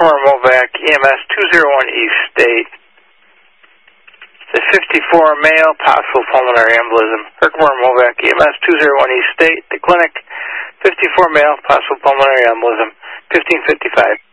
Herkimer Movac, EMS 201 East State. The 54 male, possible pulmonary embolism. Herkimer Movac, EMS 201 East State. The clinic, 54 male, possible pulmonary embolism, 1555.